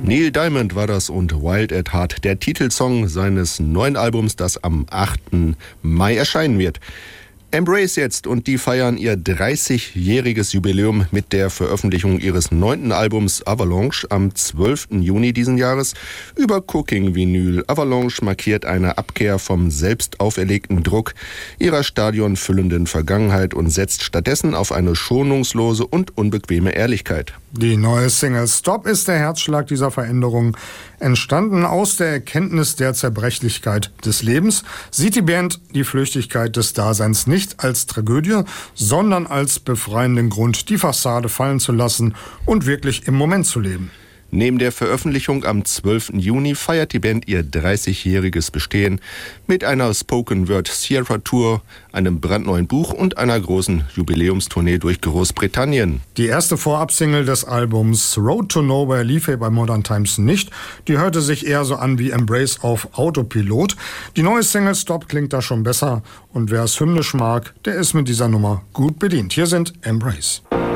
Neil Diamond war das und Wild at Heart, der Titelsong seines neuen Albums, das am 8. Mai erscheinen wird. Embrace jetzt, und die feiern ihr 30-jähriges Jubiläum mit der Veröffentlichung ihres 9. Albums Avalanche am 12. Juni diesen Jahres über Cooking Vinyl. Avalanche markiert eine Abkehr vom selbst auferlegten Druck ihrer stadionfüllenden Vergangenheit und setzt stattdessen auf eine schonungslose und unbequeme Ehrlichkeit. Die neue Single Stop ist der Herzschlag dieser Veränderung. Entstanden aus der Erkenntnis der Zerbrechlichkeit des Lebens, sieht die Band die Flüchtigkeit des Daseins nicht als Tragödie, sondern als befreienden Grund, die Fassade fallen zu lassen und wirklich im Moment zu leben. Neben der Veröffentlichung am 12. Juni feiert die Band ihr 30-jähriges Bestehen mit einer Spoken Word Sierra Tour, einem brandneuen Buch und einer großen Jubiläumstournee durch Großbritannien. Die erste Vorabsingle des Albums Road to Nowhere lief hier bei Modern Times nicht. Die hörte sich eher so an wie Embrace auf Autopilot. Die neue Single Stop klingt da schon besser, und wer es hymnisch mag, der ist mit dieser Nummer gut bedient. Hier sind Embrace.